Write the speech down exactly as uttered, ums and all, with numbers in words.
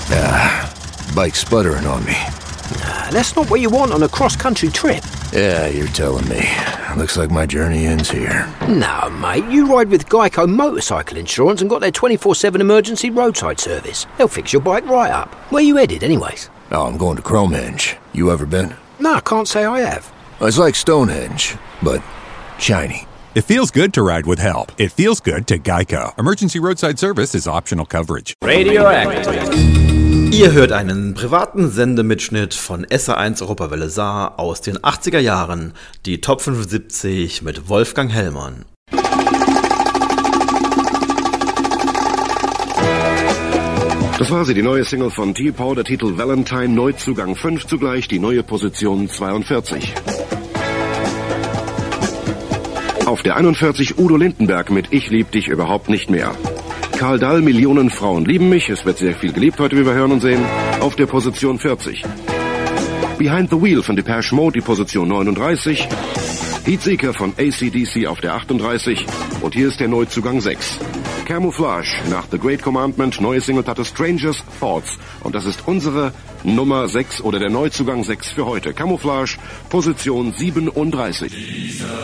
Ah, bike's sputtering on me. Nah, that's not what you want on a cross-country trip. Yeah, you're telling me. Looks like my journey ends here. No, mate, you ride with Geico Motorcycle Insurance and got their twenty-four seven emergency roadside service. They'll fix your bike right up. Where you headed, anyways? Oh, I'm going to Cromehenge. You ever been? No, I can't say I have. It's like Stonehenge, but shiny. It feels good to ride with help. It feels good to Geico. Emergency roadside service is optional coverage. Radioactive. Ihr hört einen privaten Sendemitschnitt von S R eins Europawelle Saar aus den achtziger Jahren, die Top fünfundsiebzig mit Wolfgang Hellmann. Das war sie, die neue Single von T-Paw, der Titel Valentine, Neuzugang fünf, zugleich die neue Position zweiundvierzig. Auf der einundvierzig Udo Lindenberg mit Ich lieb dich überhaupt nicht mehr. Karl Dall, Millionen Frauen lieben mich, es wird sehr viel geliebt heute, wie wir hören und sehen, auf der Position vierzig. Behind the Wheel von Depeche Mode, die Position neununddreißig. Heatseeker von A C D C auf der achtunddreißig. Und hier ist der Neuzugang sechs. Camouflage nach The Great Commandment, neue Singleplatte Strangers Thoughts. Und das ist unsere Nummer sechs oder der Neuzugang sechs für heute. Camouflage, Position siebenunddreißig.